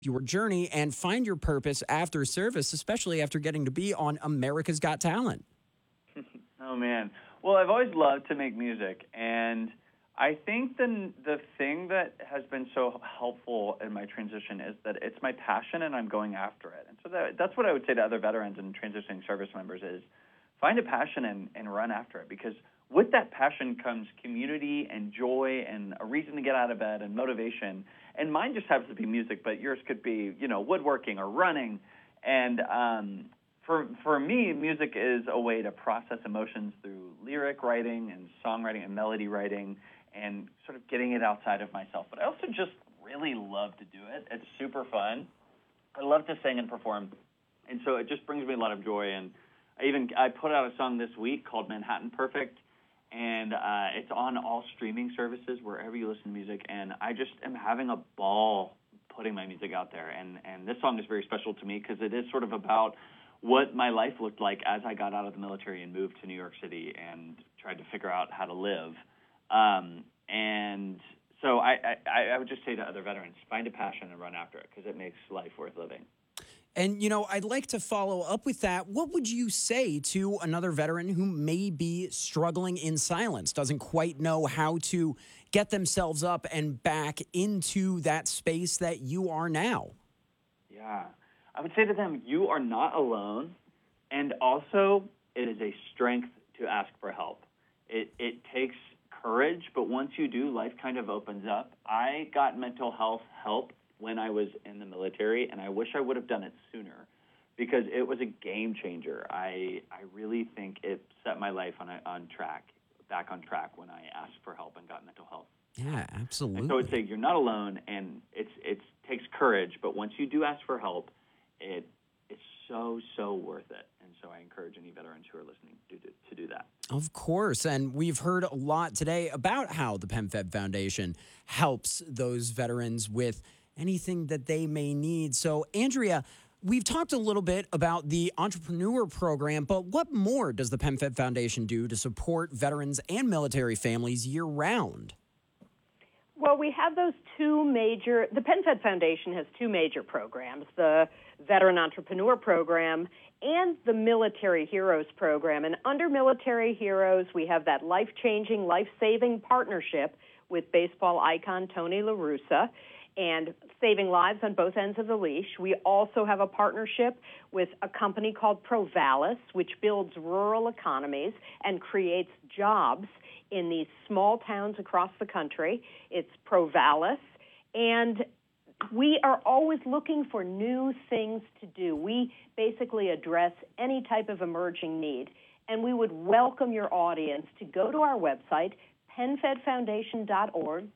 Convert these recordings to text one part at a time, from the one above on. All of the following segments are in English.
your journey and find your purpose after service, especially after getting to be on America's Got Talent? Oh, man. Well, I've always loved to make music, and I think the thing that has been so helpful in my transition is that it's my passion and I'm going after it. And so that's what I would say to other veterans and transitioning service members is find a passion and run after it, because with that passion comes community and joy and a reason to get out of bed and motivation. And mine just happens to be music, but yours could be, woodworking or running. And for me, music is a way to process emotions through lyric writing and songwriting and melody writing and sort of getting it outside of myself. But I also just really love to do it. It's super fun. I love to sing and perform. And so it just brings me a lot of joy. And I put out a song this week called Manhattan Perfect, and it's on all streaming services, wherever you listen to music. And I just am having a ball putting my music out there. And this song is very special to me because it is sort of about what my life looked like as I got out of the military and moved to New York City and tried to figure out how to live. And so I would just say to other veterans, find a passion and run after it, because it makes life worth living. And, I'd like to follow up with that. What would you say to another veteran who may be struggling in silence, doesn't quite know how to get themselves up and back into that space that you are now? Yeah. I would say to them, you are not alone. And also, it is a strength to ask for help. It takes courage, but once you do, life kind of opens up. I got mental health help when I was in the military, and I wish I would have done it sooner, because it was a game changer. I really think it set my life back on track when I asked for help and got mental health. Yeah, absolutely. And so I would say you're not alone, and it takes courage, but once you do ask for help, it's so worth it. And so I encourage any veterans who are listening to do that. Of course. And we've heard a lot today about how the PenFed Foundation helps those veterans with anything that they may need. So, Andrea, we've talked a little bit about the entrepreneur program, but what more does the PenFed Foundation do to support veterans and military families year-round? Well, we have the PenFed Foundation has two major programs, the Veteran Entrepreneur Program and the Military Heroes Program. And under Military Heroes, we have that life-changing, life-saving partnership with baseball icon Tony La Russa, and saving lives on both ends of the leash. We also have a partnership with a company called Provalis, which builds rural economies and creates jobs in these small towns across the country. It's Provalis, and we are always looking for new things to do. We basically address any type of emerging need, and we would welcome your audience to go to our website, penfedfoundation.org,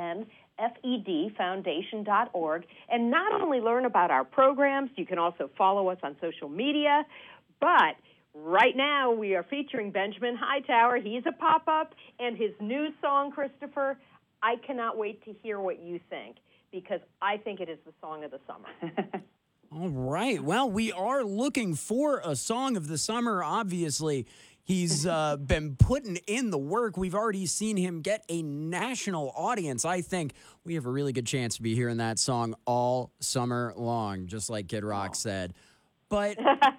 PENFED Foundation.org, and not only learn about our programs, you can also follow us on social media, but right now we are featuring Benjamin Hightower. He's a pop-up, and his new song, Christopher, I cannot wait to hear what you think, because I think it is the song of the summer. All right. Well, we are looking for a song of the summer, obviously. He's been putting in the work. We've already seen him get a national audience. I think we have a really good chance to be hearing that song all summer long, just like Kid Rock said. But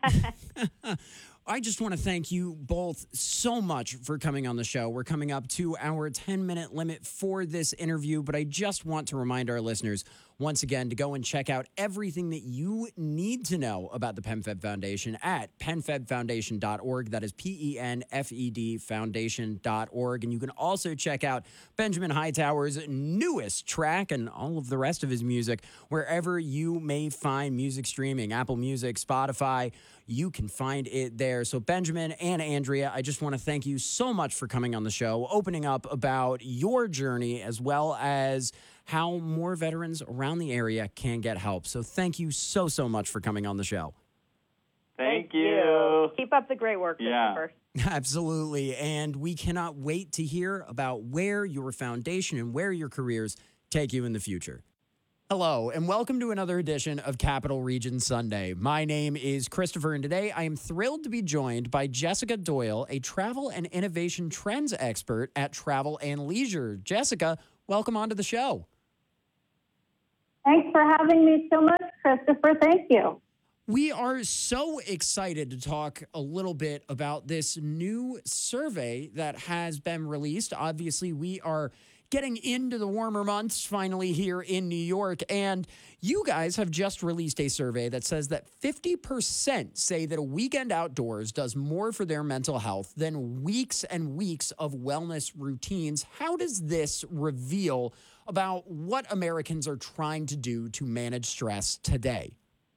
I just want to thank you both so much for coming on the show. We're coming up to our 10-minute limit for this interview, but I just want to remind our listeners once again to go and check out everything that you need to know about the PenFed Foundation at penfedfoundation.org. That is PENFED Foundation.org. And you can also check out Benjamin Hightower's newest track and all of the rest of his music wherever you may find music streaming, Apple Music, Spotify. You can find it there. So Benjamin and Andrea, I just want to thank you so much for coming on the show, opening up about your journey as well as how more veterans around the area can get help. So thank you so much for coming on the show. Thank you. Keep up the great work, Christopher. Absolutely. And we cannot wait to hear about where your foundation and where your careers take you in the future. Hello, and welcome to another edition of Capital Region Sunday. My name is Christopher, and today I am thrilled to be joined by Jessica Doyle, a travel and innovation trends expert at Travel and Leisure. Jessica, welcome onto the show. Thanks for having me so much, Christopher. Thank you. We are so excited to talk a little bit about this new survey that has been released. Obviously, we are getting into the warmer months finally here in New York, and you guys have just released a survey that says that 50% say that a weekend outdoors does more for their mental health than weeks and weeks of wellness routines. How does this reveal about what Americans are trying to do to manage stress today?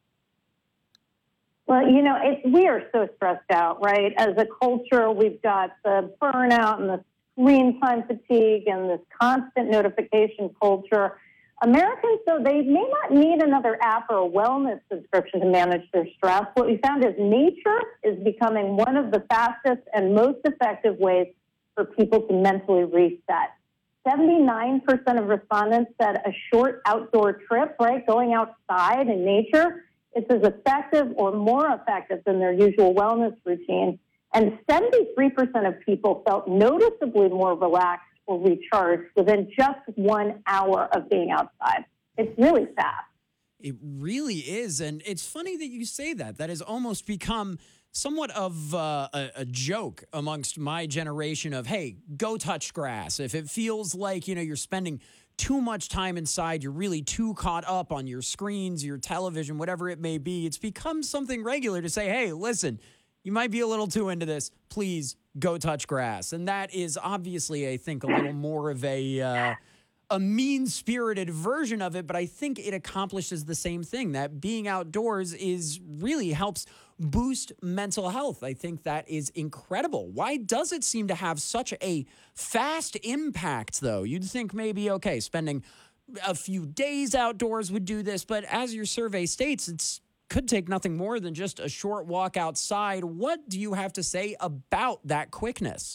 Well, we are so stressed out, right? As a culture, we've got the burnout and the screen time fatigue and this constant notification culture. Americans, though, they may not need another app or a wellness subscription to manage their stress. What we found is nature is becoming one of the fastest and most effective ways for people to mentally reset. 79% of respondents said a short outdoor trip, right, going outside in nature, it's as effective or more effective than their usual wellness routine. And 73% of people felt noticeably more relaxed or recharged within just 1 hour of being outside. It's really fast. It really is. And it's funny that you say that. That has almost become somewhat of a joke amongst my generation of, hey, go touch grass. If it feels like, you're spending too much time inside, you're really too caught up on your screens, your television, whatever it may be, it's become something regular to say, hey, listen, you might be a little too into this. Please go touch grass. And that is obviously, I think, a little more of a mean-spirited version of it, but I think it accomplishes the same thing, that being outdoors really helps boost mental health. I think that is incredible. Why does it seem to have such a fast impact, though? You'd think maybe, okay, spending a few days outdoors would do this, but as your survey states, it could take nothing more than just a short walk outside. What do you have to say about that quickness?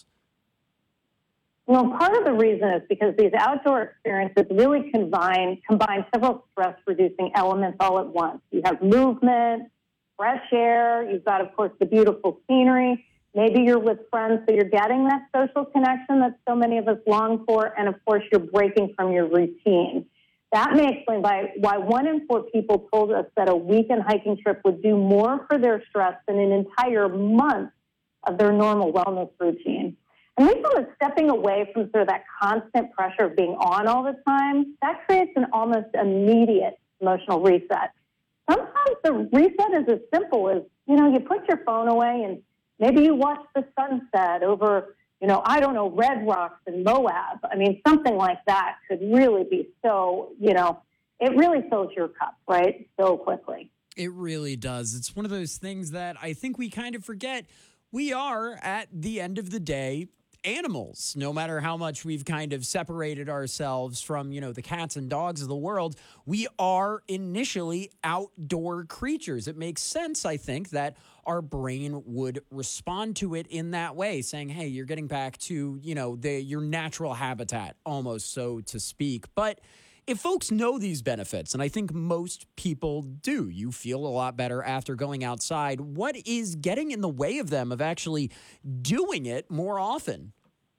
Well, part of the reason is because these outdoor experiences really combine several stress-reducing elements all at once. You have movement, fresh air, you've got, of course, the beautiful scenery. Maybe you're with friends, so you're getting that social connection that so many of us long for, and, of course, you're breaking from your routine. That may explain why 1 in 4 people told us that a weekend hiking trip would do more for their stress than an entire month of their normal wellness routine. And we feel that stepping away from sort of that constant pressure of being on all the time, that creates an almost immediate emotional reset. Sometimes the reset is as simple as, you put your phone away and maybe you watch the sunset over, Red Rocks in Moab. I mean, something like that could really be so, it really fills your cup, right, so quickly. It really does. It's one of those things that I think we kind of forget. We are, at the end of the day, animals. No matter how much we've kind of separated ourselves from, the cats and dogs of the world, we are initially outdoor creatures. It makes sense, I think, that our brain would respond to it in that way, saying, hey, you're getting back to, your natural habitat, almost so to speak. But if folks know these benefits, and I think most people do, you feel a lot better after going outside, what is getting in the way of them of actually doing it more often?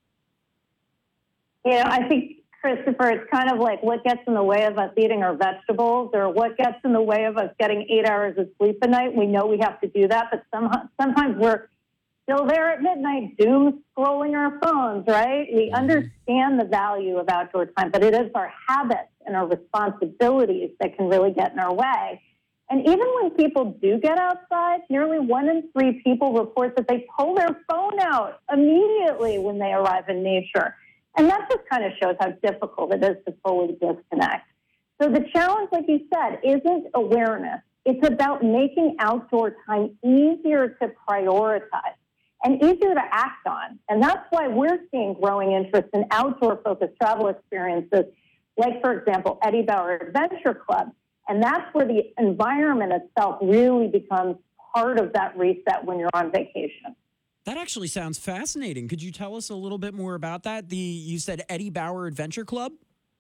I think, Christopher, it's kind of like what gets in the way of us eating our vegetables, or what gets in the way of us getting 8 hours of sleep a night. We know we have to do that, but sometimes we're still there at midnight, doom scrolling our phones, right? We understand the value of outdoor time, but it is our habits and our responsibilities that can really get in our way. And even when people do get outside, nearly 1 in 3 people report that they pull their phone out immediately when they arrive in nature. And that just kind of shows how difficult it is to fully disconnect. So the challenge, like you said, isn't awareness. It's about making outdoor time easier to prioritize and easier to act on. And that's why we're seeing growing interest in outdoor-focused travel experiences, like, for example, Eddie Bauer Adventure Club. And that's where the environment itself really becomes part of that reset when you're on vacation. That actually sounds fascinating. Could you tell us a little bit more about that? You said Eddie Bauer Adventure Club?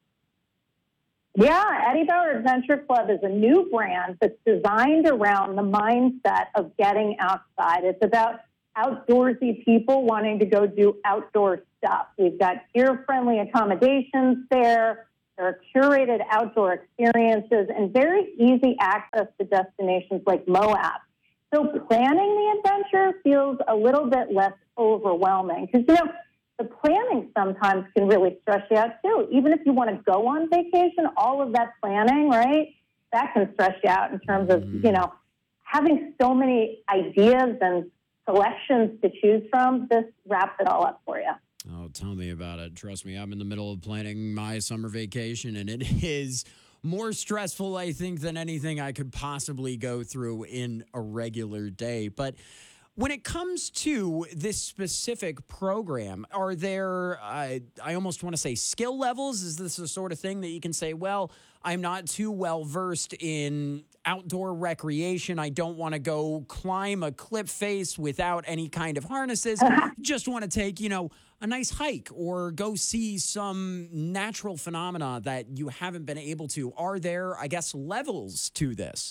Yeah, Eddie Bauer Adventure Club is a new brand that's designed around the mindset of getting outside. It's about outdoorsy people wanting to go do outdoor stuff. We've got ear-friendly accommodations there, There are curated outdoor experiences and very easy access to destinations like Moab. So planning the adventure feels a little bit less overwhelming because, the planning sometimes can really stress you out too. Even if you want to go on vacation, all of that planning, right, that can stress you out in terms of, having so many ideas and selections to choose from. This wraps it all up for you. Oh, tell me about it. Trust me, I'm in the middle of planning my summer vacation, and it is more stressful, I think, than anything I could possibly go through in a regular day. But when it comes to this specific program, are there, I almost want to say skill levels? Is this the sort of thing that you can say, well, I'm not too well versed in outdoor recreation. I don't want to go climb a cliff face without any kind of harnesses. Just want to take, a nice hike or go see some natural phenomena that you haven't been able to. Are there, I guess, levels to this?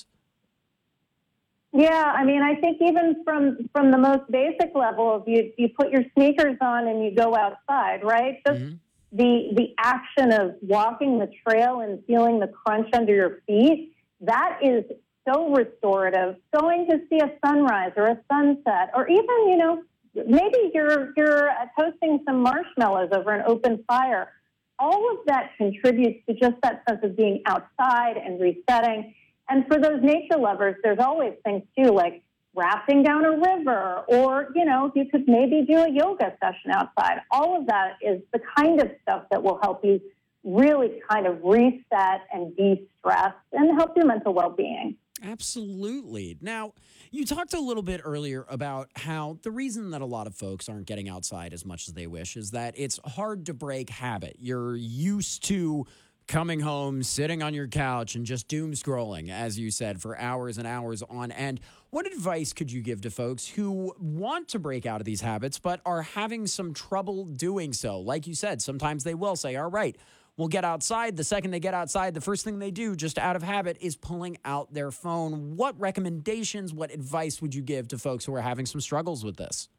Yeah, I think even from the most basic level, of you put your sneakers on and you go outside, right? Just the action of walking the trail and feeling the crunch under your feet, that is so restorative. Going to see a sunrise or a sunset, or even, maybe you're toasting some marshmallows over an open fire. All of that contributes to just that sense of being outside and resetting. And for those nature lovers, there's always things too, like rafting down a river, or, you could maybe do a yoga session outside. All of that is the kind of stuff that will help you really kind of reset and de-stress and help your mental well-being. Absolutely. Now, you talked a little bit earlier about how the reason that a lot of folks aren't getting outside as much as they wish is that it's hard to break habit. You're used to coming home, sitting on your couch, and just doom scrolling, as you said, for hours and hours on end. What advice could you give to folks who want to break out of these habits but are having some trouble doing so? Like you said, sometimes they will say, all right, we'll get outside. The second they get outside, the first thing they do, just out of habit, is pulling out their phone. What recommendations, what advice would you give to folks who are having some struggles with this?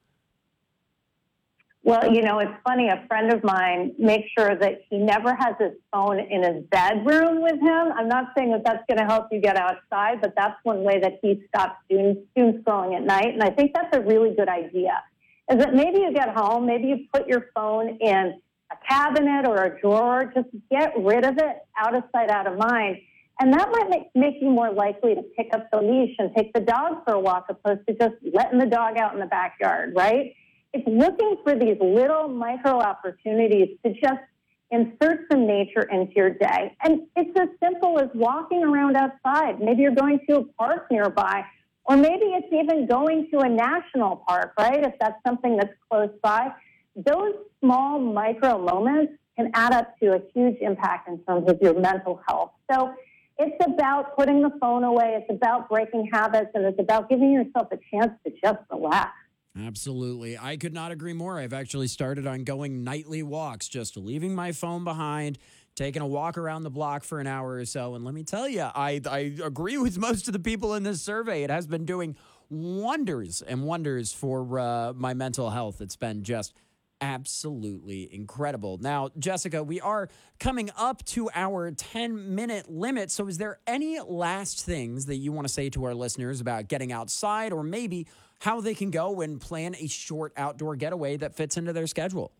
Well, it's funny. A friend of mine makes sure that he never has his phone in his bedroom with him. I'm not saying that that's going to help you get outside, but that's one way that he stops doom scrolling at night. And I think that's a really good idea, is that maybe you get home, maybe you put your phone in a cabinet or a drawer, just get rid of it, out of sight, out of mind. And that might make you more likely to pick up the leash and take the dog for a walk, opposed to just letting the dog out in the backyard, right? It's looking for these little micro opportunities to just insert some nature into your day. And it's as simple as walking around outside. Maybe you're going to a park nearby, or maybe it's even going to a national park, right? If that's something that's close by. Those small micro moments can add up to a huge impact in terms of your mental health. So it's about putting the phone away. It's about breaking habits, and it's about giving yourself a chance to just relax. Absolutely. I could not agree more. I've actually started on going nightly walks, just leaving my phone behind, taking a walk around the block for an hour or so. And let me tell you, I agree with most of the people in this survey. It has been doing wonders and wonders for my mental health. It's been just absolutely incredible. Now, Jessica, we are coming up to our 10-minute limit. So is there any last things that you want to say to our listeners about getting outside, or maybe how they can go and plan a short outdoor getaway that fits into their schedule?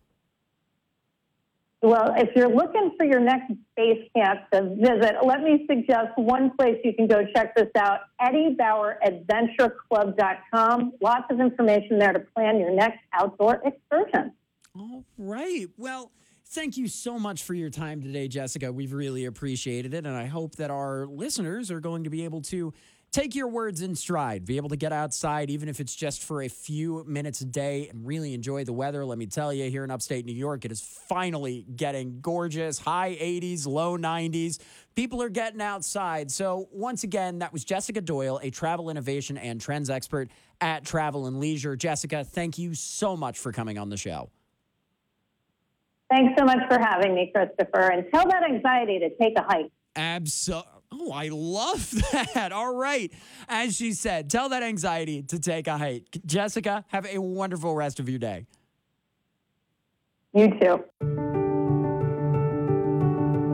Well, if you're looking for your next base camp to visit, let me suggest one place you can go check this out, EddieBauerAdventureClub.com. Lots of information there to plan your next outdoor excursion. All right. Well, thank you so much for your time today, Jessica. We've really appreciated it, and I hope that our listeners are going to be able to take your words in stride, be able to get outside, even if it's just for a few minutes a day, and really enjoy the weather. Let me tell you, here in upstate New York, it is finally getting gorgeous, high 80s, low 90s. People are getting outside. So once again, that was Jessica Doyle, a travel innovation and trends expert at Travel and Leisure. Jessica, thank you so much for coming on the show. Thanks so much for having me, Christopher. And tell that anxiety to take a hike. Absolutely. Oh, I love that. All right. As she said, tell that anxiety to take a hike. Jessica, have a wonderful rest of your day. You too.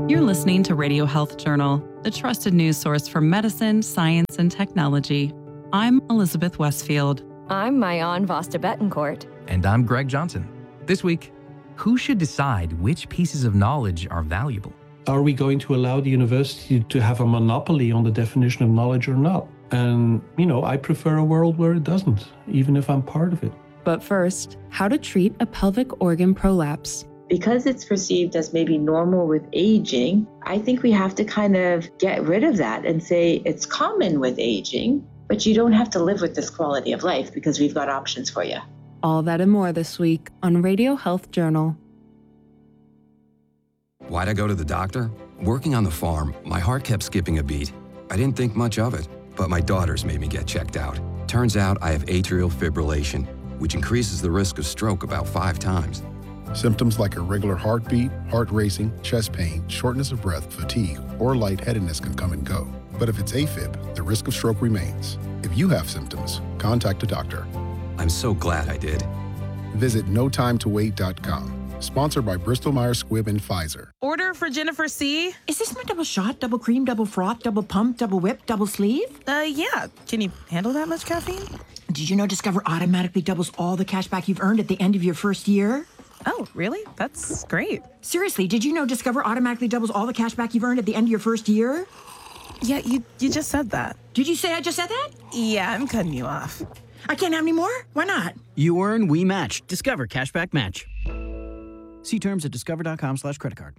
You're listening to Radio Health Journal, the trusted news source for medicine, science, and technology. I'm Elizabeth Westfield. I'm Mayan Vasta Betancourt. And I'm Greg Johnson. This week, who should decide which pieces of knowledge are valuable? Are we going to allow the university to have a monopoly on the definition of knowledge or not? And, I prefer a world where it doesn't, even if I'm part of it. But first, how to treat a pelvic organ prolapse. Because it's perceived as maybe normal with aging, I think we have to kind of get rid of that and say it's common with aging, but you don't have to live with this quality of life because we've got options for you. All that and more this week on Radio Health Journal. Why'd I go to the doctor? Working on the farm, my heart kept skipping a beat. I didn't think much of it, but my daughters made me get checked out. Turns out I have atrial fibrillation, which increases the risk of stroke about 5 times. Symptoms like irregular heartbeat, heart racing, chest pain, shortness of breath, fatigue, or lightheadedness can come and go. But if it's AFib, the risk of stroke remains. If you have symptoms, contact a doctor. I'm so glad I did. Visit notimetowait.com. Sponsored by Bristol Myers Squibb and Pfizer. Order for Jennifer C. Is this my double shot, double cream, double froth, double pump, double whip, double sleeve? Yeah. Can you handle that much caffeine? Did you know Discover automatically doubles all the cash back you've earned at the end of your first year? Oh, really? That's great. Seriously, did you know Discover automatically doubles all the cash back you've earned at the end of your first year? Yeah, you just said that. Did you say I just said that? Yeah, I'm cutting you off. I can't have any more? Why not? You earn, we match. Discover Cashback Match. See terms at discover.com/creditcard.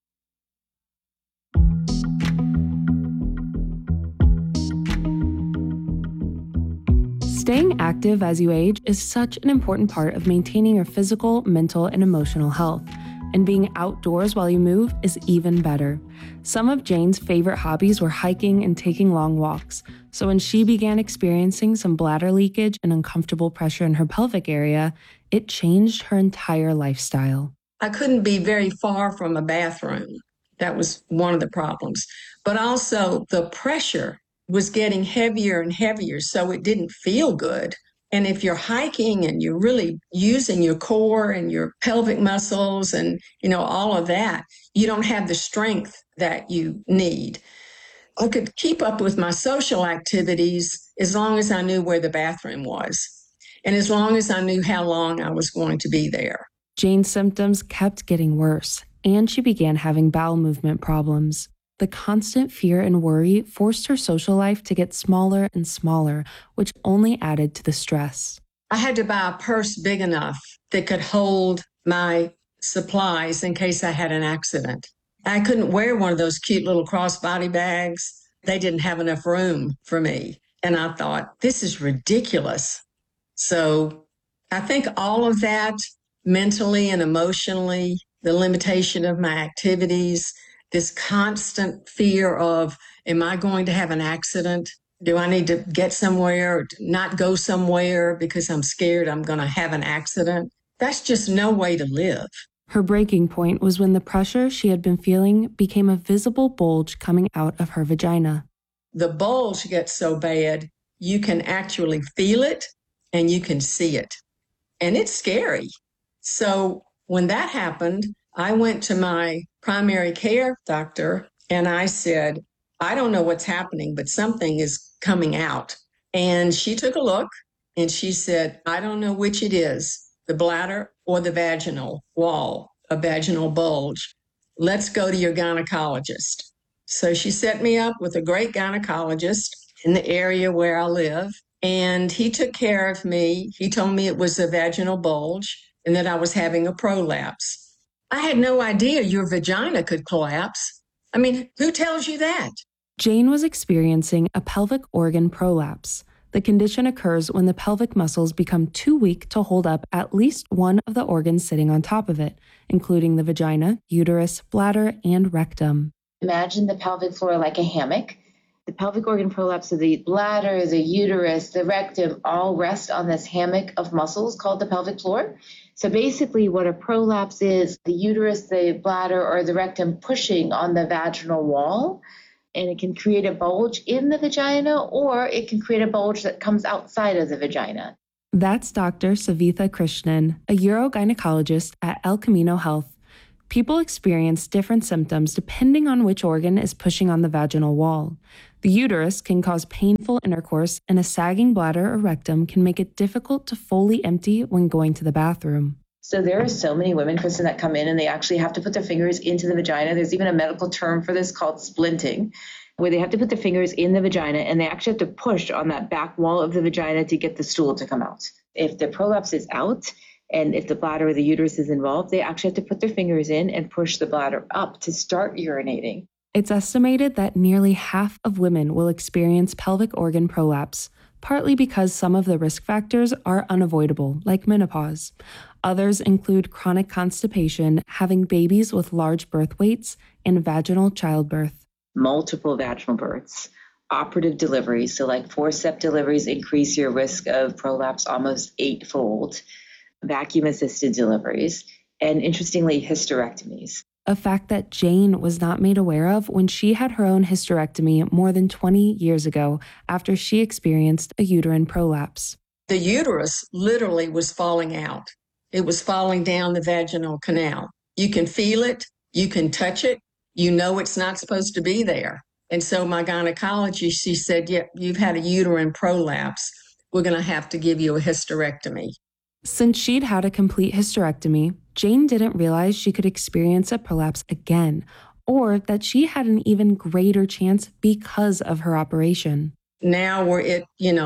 Staying active as you age is such an important part of maintaining your physical, mental, and emotional health. And being outdoors while you move is even better. Some of Jane's favorite hobbies were hiking and taking long walks. So when she began experiencing some bladder leakage and uncomfortable pressure in her pelvic area, it changed her entire lifestyle. I couldn't be very far from a bathroom. That was one of the problems. But also the pressure was getting heavier and heavier, so it didn't feel good. And if you're hiking and you're really using your core and your pelvic muscles and, all of that, you don't have the strength that you need. I could keep up with my social activities as long as I knew where the bathroom was and as long as I knew how long I was going to be there. Jane's symptoms kept getting worse, and she began having bowel movement problems. The constant fear and worry forced her social life to get smaller and smaller, which only added to the stress. I had to buy a purse big enough that could hold my supplies in case I had an accident. I couldn't wear one of those cute little crossbody bags. They didn't have enough room for me. And I thought, this is ridiculous. So I think all of that, mentally and emotionally, the limitation of my activities, this constant fear of, am I going to have an accident? Do I need to get somewhere or not go somewhere because I'm scared I'm going to have an accident? That's just no way to live. Her breaking point was when the pressure she had been feeling became a visible bulge coming out of her vagina. The bulge gets so bad, you can actually feel it and you can see it. And it's scary. So when that happened, I went to my primary care doctor and I said, I don't know what's happening, but something is coming out. And she took a look and she said, I don't know which it is, the bladder or the vaginal wall, a vaginal bulge. Let's go to your gynecologist. So she set me up with a great gynecologist in the area where I live. And he took care of me. He told me it was a vaginal bulge and that I was having a prolapse. I had no idea your vagina could collapse. I mean, who tells you that? Jane was experiencing a pelvic organ prolapse. The condition occurs when the pelvic muscles become too weak to hold up at least one of the organs sitting on top of it, including the vagina, uterus, bladder, and rectum. Imagine the pelvic floor like a hammock. The pelvic organ prolapse of the bladder, the uterus, the rectum all rest on this hammock of muscles called the pelvic floor. So basically what a prolapse is, the uterus, the bladder, or the rectum pushing on the vaginal wall, and it can create a bulge in the vagina or it can create a bulge that comes outside of the vagina. That's Dr. Savitha Krishnan, a urogynecologist at El Camino Health. People experience different symptoms depending on which organ is pushing on the vaginal wall. The uterus can cause painful intercourse, and a sagging bladder or rectum can make it difficult to fully empty when going to the bathroom. So there are so many women, Kristen, that come in and they actually have to put their fingers into the vagina. There's even a medical term for this called splinting, where they have to put their fingers in the vagina and they actually have to push on that back wall of the vagina to get the stool to come out. If the prolapse is out and if the bladder or the uterus is involved, they actually have to put their fingers in and push the bladder up to start urinating. It's estimated that nearly half of women will experience pelvic organ prolapse, partly because some of the risk factors are unavoidable, like menopause. Others include chronic constipation, having babies with large birth weights, and vaginal childbirth. Multiple vaginal births, operative deliveries, so like forceps deliveries increase your risk of prolapse almost 8-fold, vacuum-assisted deliveries, and interestingly, hysterectomies. A fact that Jane was not made aware of when she had her own hysterectomy more than 20 years ago after she experienced a uterine prolapse. The uterus literally was falling out. It was falling down the vaginal canal. You can feel it, you can touch it, you know it's not supposed to be there. And so my gynecologist, she said, yeah, you've had a uterine prolapse. We're going to have to give you a hysterectomy. Since she'd had a complete hysterectomy, Jane didn't realize she could experience a prolapse again, or that she had an even greater chance because of her operation. Now we're at,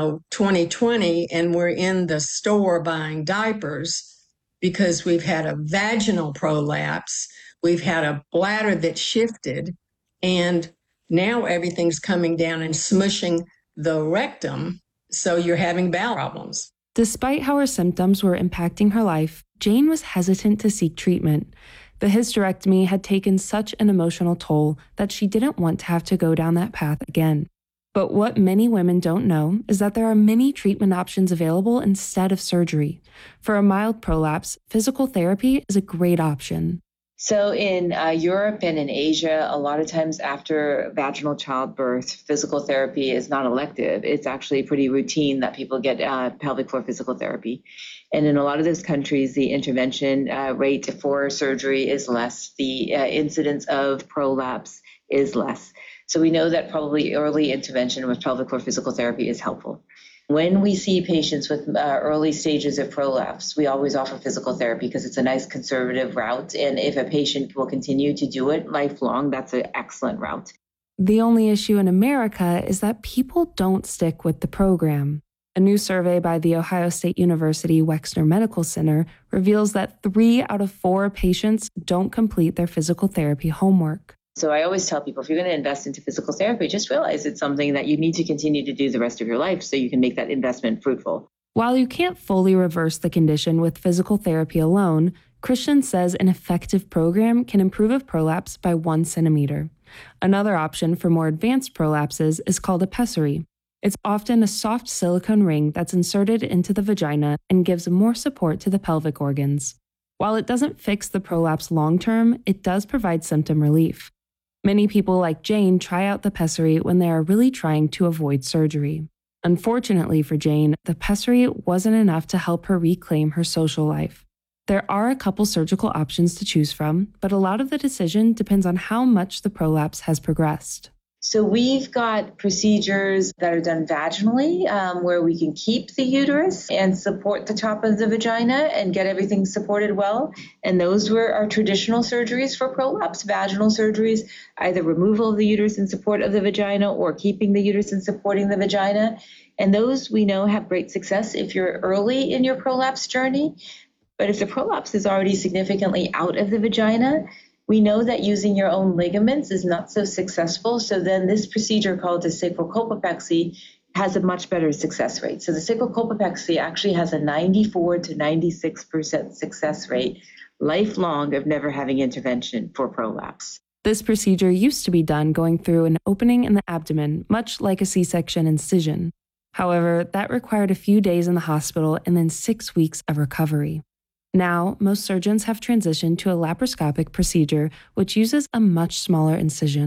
2020, and we're in the store buying diapers because we've had a vaginal prolapse, we've had a bladder that shifted, and now everything's coming down and smushing the rectum, so you're having bowel problems. Despite how her symptoms were impacting her life, Jane was hesitant to seek treatment. The hysterectomy had taken such an emotional toll that she didn't want to have to go down that path again. But what many women don't know is that there are many treatment options available instead of surgery. For a mild prolapse, physical therapy is a great option. So in Europe and in Asia, a lot of times after vaginal childbirth, physical therapy is not elective. It's actually pretty routine that people get pelvic floor physical therapy. And in a lot of those countries, the intervention rate for surgery is less. The incidence of prolapse is less. So we know that probably early intervention with pelvic floor physical therapy is helpful. When we see patients with early stages of prolapse, we always offer physical therapy because it's a nice conservative route. And if a patient will continue to do it lifelong, that's an excellent route. The only issue in America is that people don't stick with the program. A new survey by the Ohio State University Wexner Medical Center reveals that 3 out of 4 patients don't complete their physical therapy homework. So I always tell people, if you're going to invest into physical therapy, just realize it's something that you need to continue to do the rest of your life so you can make that investment fruitful. While you can't fully reverse the condition with physical therapy alone, Christian says an effective program can improve a prolapse by 1 centimeter. Another option for more advanced prolapses is called a pessary. It's often a soft silicone ring that's inserted into the vagina and gives more support to the pelvic organs. While it doesn't fix the prolapse long-term, it does provide symptom relief. Many people like Jane try out the pessary when they are really trying to avoid surgery. Unfortunately for Jane, the pessary wasn't enough to help her reclaim her social life. There are a couple surgical options to choose from, but a lot of the decision depends on how much the prolapse has progressed. So we've got procedures that are done vaginally where we can keep the uterus and support the top of the vagina and get everything supported well. And those were our traditional surgeries for prolapse, vaginal surgeries, either removal of the uterus in support of the vagina or keeping the uterus and supporting the vagina. And those we know have great success if you're early in your prolapse journey. But if the prolapse is already significantly out of the vagina, we know that using your own ligaments is not so successful. So then this procedure called the sacrocolpopexy has a much better success rate. So the sacrocolpopexy actually has a 94 to 96% success rate lifelong of never having intervention for prolapse. This procedure used to be done going through an opening in the abdomen, much like a C-section incision. However, that required a few days in the hospital and then 6 weeks of recovery. Now, most surgeons have transitioned to a laparoscopic procedure, which uses a much smaller incision.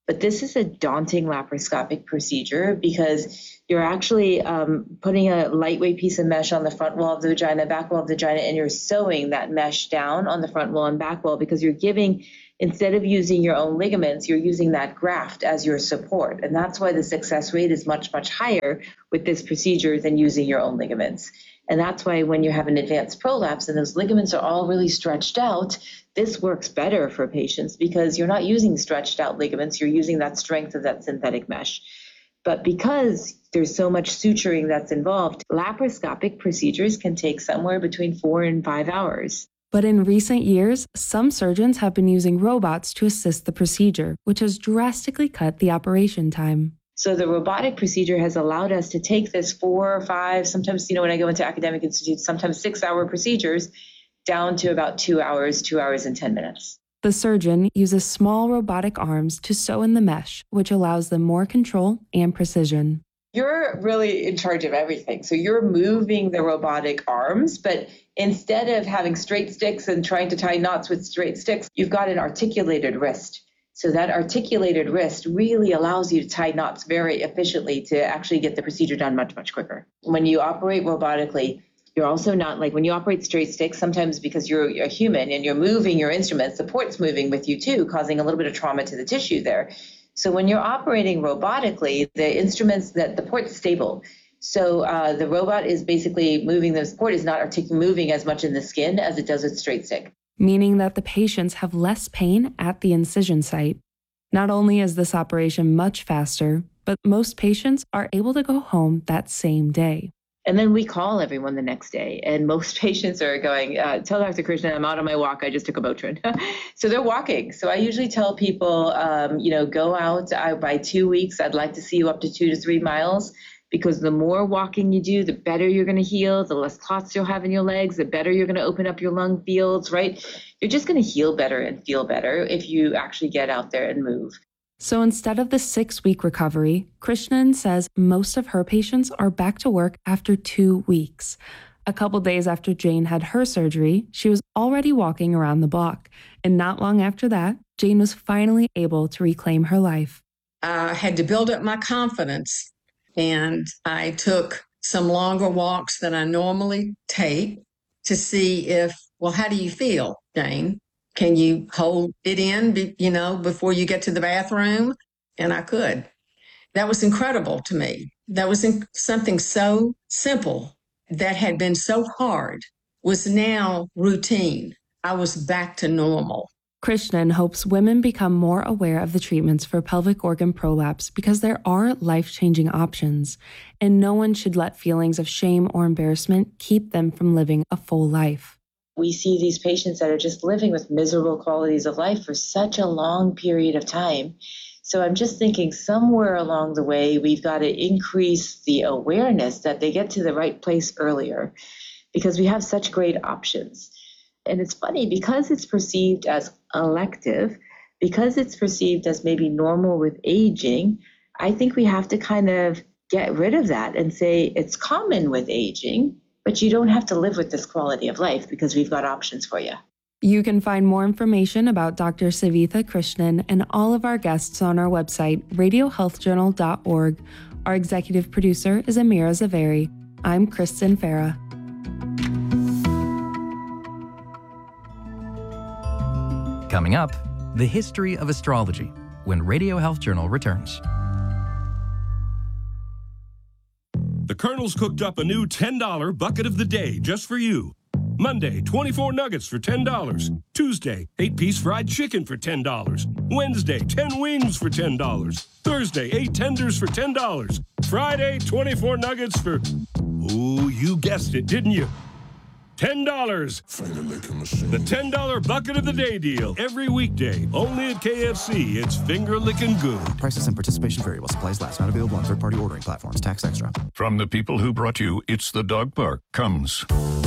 But this is a daunting laparoscopic procedure because you're actually putting a lightweight piece of mesh on the front wall of the vagina, back wall of the vagina, and you're sewing that mesh down on the front wall and back wall because you're giving, instead of using your own ligaments, you're using that graft as your support. And that's why the success rate is much, much higher with this procedure than using your own ligaments. And that's why when you have an advanced prolapse and those ligaments are all really stretched out, this works better for patients because you're not using stretched out ligaments, you're using that strength of that synthetic mesh. But because there's so much suturing that's involved, laparoscopic procedures can take somewhere between 4 and 5 hours. But in recent years, some surgeons have been using robots to assist the procedure, which has drastically cut the operation time. So the robotic procedure has allowed us to take this 4 or 5, sometimes, when I go into academic institutes, sometimes 6-hour procedures down to about 2 hours, 2 hours and 10 minutes. The surgeon uses small robotic arms to sew in the mesh, which allows them more control and precision. You're really in charge of everything. So you're moving the robotic arms, but instead of having straight sticks and trying to tie knots with straight sticks, you've got an articulated wrist. So that articulated wrist really allows you to tie knots very efficiently to actually get the procedure done much, much quicker. When you operate robotically, you're also not like when you operate straight sticks, sometimes because you're a human and you're moving your instruments, the port's moving with you too, causing a little bit of trauma to the tissue there. So when you're operating robotically, the instruments, that the port's stable. So the robot is basically moving, the port is not moving as much in the skin as it does with straight stick. Meaning that the patients have less pain at the incision site. Not only is this operation much faster, but most patients are able to go home that same day. And then we call everyone the next day. And most patients are going, tell Dr. Krishnan, I'm out on my walk. I just took a Motrin. So they're walking. So I usually tell people, go out by 2 weeks. I'd like to see you up to 2 to 3 miles, because the more walking you do, the better you're going to heal, the less clots you'll have in your legs, the better you're going to open up your lung fields, right? You're just going to heal better and feel better if you actually get out there and move. So instead of the 6-week recovery, Krishnan says most of her patients are back to work after 2 weeks. A couple days after Jane had her surgery, she was already walking around the block. And not long after that, Jane was finally able to reclaim her life. I had to build up my confidence, and I took some longer walks than I normally take to see if, how do you feel, Jane? Can you hold it in, before you get to the bathroom? And I could. That was incredible to me. That was something so simple that had been so hard was now routine. I was back to normal. Krishnan hopes women become more aware of the treatments for pelvic organ prolapse because there are life-changing options, and no one should let feelings of shame or embarrassment keep them from living a full life. We see these patients that are just living with miserable qualities of life for such a long period of time. So I'm just thinking somewhere along the way, we've got to increase the awareness that they get to the right place earlier, because we have such great options. And it's funny, because it's perceived as elective, because it's perceived as maybe normal with aging, I think we have to kind of get rid of that and say it's common with aging, but you don't have to live with this quality of life because we've got options for you. You can find more information about Dr. Savitha Krishnan and all of our guests on our website, radiohealthjournal.org. Our executive producer is Amira Zaveri. I'm Kristen Farah. Coming up, the history of astrology when Radio Health Journal returns. The Colonel's cooked up a new $10 bucket of the day just for you. Monday, 24 nuggets for $10. Tuesday, 8-piece fried chicken for $10. Wednesday, 10 wings for $10. Thursday, 8 tenders for $10. Friday, 24 nuggets for, ooh, you guessed it, didn't you? $10. The $10 bucket of the day deal. Every weekday, only at KFC. It's finger licking good. Prices and participation vary while supplies last. Not available on third-party ordering platforms. Tax extra. From the people who brought you It's the Dog Park comes